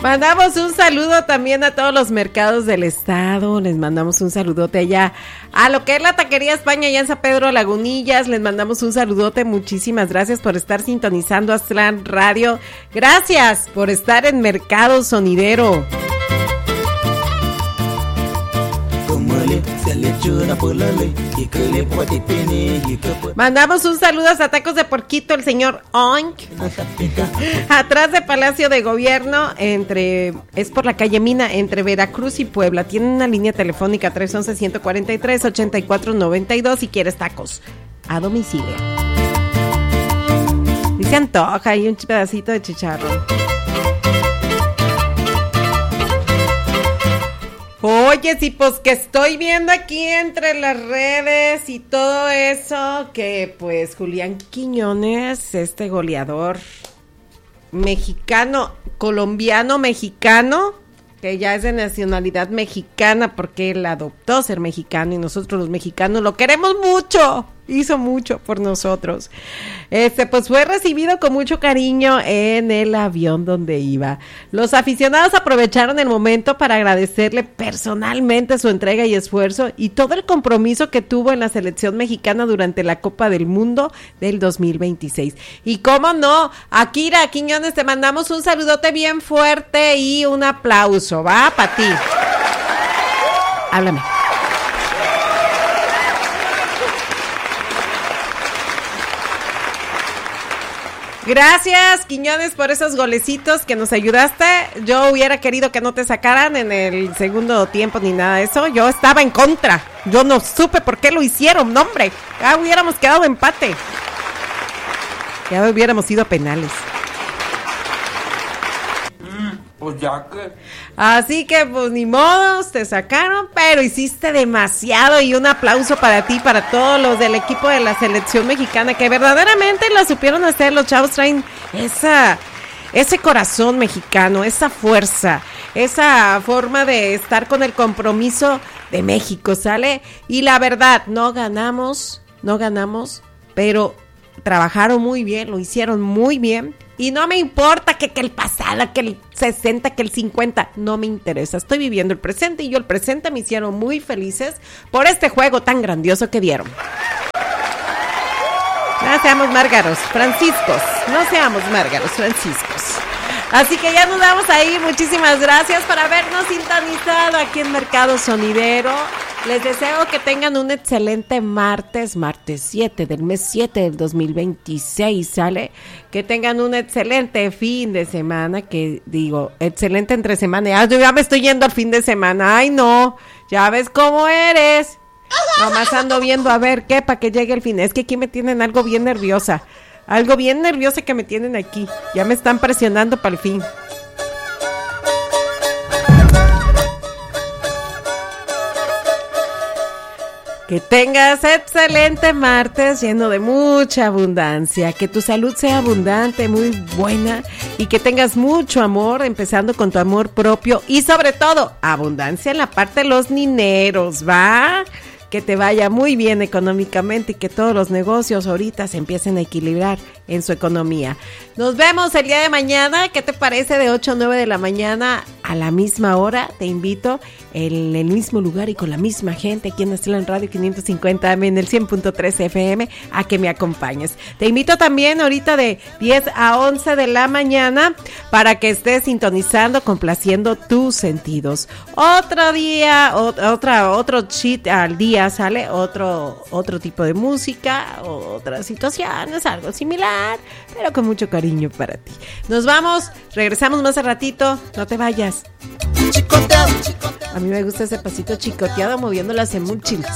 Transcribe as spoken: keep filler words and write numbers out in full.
Mandamos un saludo también a todos los mercados del estado. Les mandamos un saludote allá a lo que es la Taquería España allá en San Pedro Lagunillas. Les mandamos un saludote. Muchísimas gracias por estar sintonizando Aztlán Radio. Gracias por estar en Mercado Sonidero. Mandamos un saludo a Tacos de Porquito, el señor Oink, atrás de Palacio de Gobierno, entre es por la calle Mina, entre Veracruz y Puebla. Tienen una línea telefónica tres once, ciento cuarenta y tres, ochenta y cuatro noventa y dos si quieres tacos a domicilio. Y se antoja y un pedacito de chicharrón. Oye, sí, pues que estoy viendo aquí entre las redes y todo eso, que pues Julián Quiñones, este goleador mexicano, colombiano mexicano, que ya es de nacionalidad mexicana porque él adoptó ser mexicano y nosotros los mexicanos lo queremos mucho, hizo mucho por nosotros. Este, pues fue recibido con mucho cariño en el avión donde iba. Los aficionados aprovecharon el momento para agradecerle personalmente su entrega y esfuerzo y todo el compromiso que tuvo en la selección mexicana durante la Copa del Mundo del dos mil veintiséis. Y cómo no, Akira Quiñones, te mandamos un saludote bien fuerte y un aplauso, va, para ti. Háblame. Gracias, Quiñones, por esos golecitos que nos ayudaste. Yo hubiera querido que no te sacaran en el segundo tiempo ni nada de eso. Yo estaba en contra. Yo no supe por qué lo hicieron, no, hombre. Ya hubiéramos quedado empate. Ya hubiéramos ido a penales. Pues ya que... Así que pues ni modos, te sacaron, pero hiciste demasiado y un aplauso para ti, para todos los del equipo de la selección mexicana que verdaderamente la supieron hacer. Los chavos traen esa, ese corazón mexicano, esa fuerza, esa forma de estar con el compromiso de México, ¿sale? Y la verdad, no ganamos, no ganamos, pero trabajaron muy bien, lo hicieron muy bien. Y no me importa que, que el pasado, que el sesenta, que el cincuenta, no me interesa. Estoy viviendo el presente y yo el presente me hicieron muy felices por este juego tan grandioso que dieron. No seamos márgaros, franciscos, no seamos márgaros, franciscos. Así que ya nos damos ahí. Muchísimas gracias por habernos sintonizado aquí en Mercado Sonidero. Les deseo que tengan un excelente martes, martes siete del mes siete del dos mil veintiséis, ¿sale? Que tengan un excelente fin de semana, que digo, excelente entre semana. Ya, yo ya me estoy yendo al fin de semana. Ay, no, ya ves cómo eres. Nomás ando viendo a ver qué, para que llegue el fin. Es que aquí me tienen algo bien nerviosa. Algo bien nerviosa que me tienen aquí. Ya me están presionando para el fin. Que tengas excelente martes lleno de mucha abundancia, que tu salud sea abundante, muy buena, y que tengas mucho amor, empezando con tu amor propio y sobre todo abundancia en la parte de los dineros, ¿va? Que te vaya muy bien económicamente y que todos los negocios ahorita se empiecen a equilibrar en su economía. Nos vemos el día de mañana. ¿Qué te parece? De ocho a nueve de la mañana a la misma hora. Te invito en el mismo lugar y con la misma gente aquí en Aztlán Radio quinientos cincuenta A M en el cien punto tres F M a que me acompañes. Te invito también ahorita de diez a once de la mañana para que estés sintonizando, complaciendo tus sentidos. Otro día, otra, otro cheat al día, sale otro, otro tipo de música, otras situaciones, algo similar, pero con mucho cariño para ti. Nos vamos, regresamos más al ratito, no te vayas. A mí me gusta ese pasito chicoteado moviendo las emuchiles.